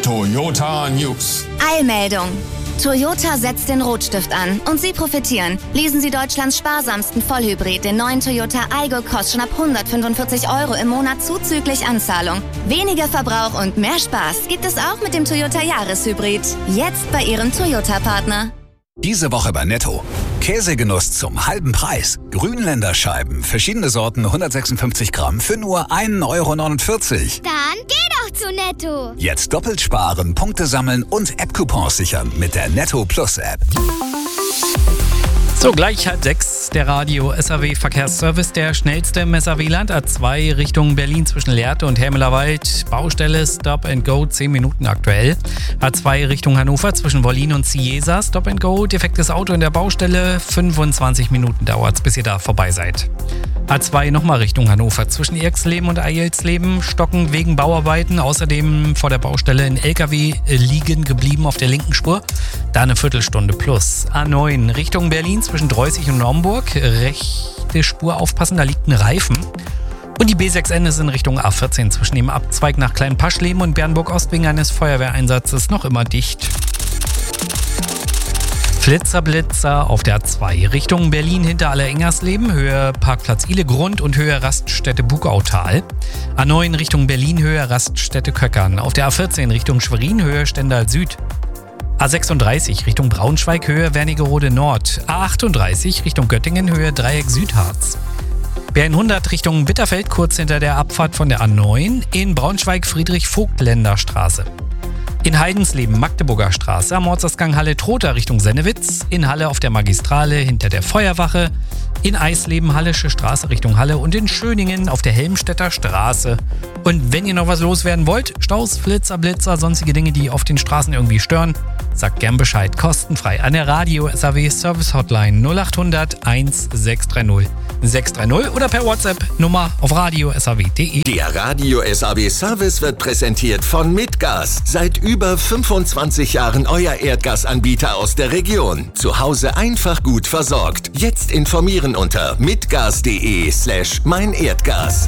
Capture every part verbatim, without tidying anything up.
Toyota News. Eilmeldung. Toyota setzt den Rotstift an und Sie profitieren. Leasen Sie Deutschlands sparsamsten Vollhybrid, den neuen Toyota Aygo, kostet schon ab hundertfünfundvierzig Euro im Monat zuzüglich Anzahlung. Weniger Verbrauch und mehr Spaß gibt es auch mit dem Toyota Jahreshybrid. Jetzt bei Ihrem Toyota-Partner. Diese Woche bei Netto. Käsegenuss zum halben Preis. Grünländerscheiben, verschiedene Sorten, hundertsechsundfünfzig Gramm für nur ein Euro neunundvierzig. Dann geh doch zu Netto. Jetzt doppelt sparen, Punkte sammeln und App-Coupons sichern mit der Netto Plus App. So, gleich halb sechs, der Radio S A W Verkehrsservice, der schnellste im S A W-Land, A zwei Richtung Berlin zwischen Lehrte und Hermelerwald, Baustelle Stop and Go, zehn Minuten aktuell. A zwei Richtung Hannover zwischen Wollin und Cieza, Stop and Go, defektes Auto in der Baustelle, fünfundzwanzig Minuten dauert es, bis ihr da vorbei seid. A zwei nochmal Richtung Hannover zwischen Erxleben und Eilsleben, stocken wegen Bauarbeiten, außerdem vor der Baustelle ein L K W liegen geblieben auf der linken Spur, da eine Viertelstunde plus. A neun Richtung Berlin zwischen Dreußig und Naumburg, rechte Spur aufpassen, da liegt ein Reifen. Und die B sechs N ist in Richtung A vierzehn zwischen dem Abzweig nach Kleinpaschleben und Bernburg-Ost wegen eines Feuerwehreinsatzes noch immer dicht. Flitzer, Blitzer auf der A zwei Richtung Berlin hinter Allerengersleben, Höhe Parkplatz Ihlegrund und Höhe Raststätte Bugautal. A neun Richtung Berlin, Höhe Raststätte Köckern. Auf der A vierzehn Richtung Schwerin, Höhe Stendal Süd. A sechsunddreißig Richtung Braunschweig, Höhe Wernigerode Nord. A achtunddreißig Richtung Göttingen, Höhe Dreieck Südharz. B hundert Richtung Bitterfeld, kurz hinter der Abfahrt von der A neun. In Braunschweig Friedrich-Vogt-Länder-Straße. In Heidensleben Magdeburger Straße, am Ortsausgang Halle-Trotha Richtung Sennewitz. In Halle auf der Magistrale hinter der Feuerwache. In Eisleben Hallische Straße Richtung Halle und in Schöningen auf der Helmstedter Straße. Und wenn ihr noch was loswerden wollt, Staus, Flitzer, Blitzer, sonstige Dinge, die auf den Straßen irgendwie stören, sagt gern Bescheid, kostenfrei an der Radio S A W Service Hotline null acht hundert eins sechs drei null sechs drei null oder per WhatsApp Nummer auf radio s a w punkt de. Der Radio S A W Service wird präsentiert von Mitgas. Seit über fünfundzwanzig Jahren euer Erdgasanbieter aus der Region. Zu Hause einfach gut versorgt. Jetzt informieren unter mitgas.de slash mein Erdgas.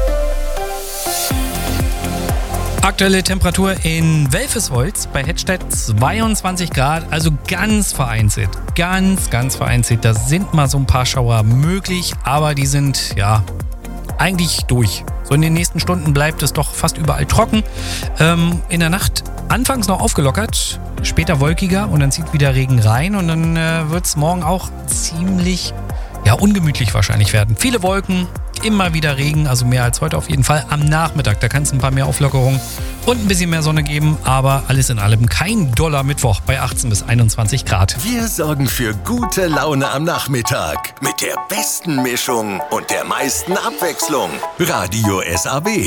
Aktuelle Temperatur in Welfesholz bei Hettstedt zweiundzwanzig Grad, also ganz vereinzelt, ganz, ganz vereinzelt. Da sind mal so ein paar Schauer möglich, aber die sind, ja, eigentlich durch. So in den nächsten Stunden bleibt es doch fast überall trocken. Ähm, in der Nacht anfangs noch aufgelockert, später wolkiger und dann zieht wieder Regen rein und dann äh, wird es morgen auch ziemlich, ja, ungemütlich wahrscheinlich werden. Viele Wolken, immer wieder Regen, also mehr als heute auf jeden Fall. Am Nachmittag, da kann es ein paar mehr Auflockerungen und ein bisschen mehr Sonne geben, aber alles in allem kein doller Mittwoch bei achtzehn bis einundzwanzig Grad. Wir sorgen für gute Laune am Nachmittag mit der besten Mischung und der meisten Abwechslung. Radio S A W.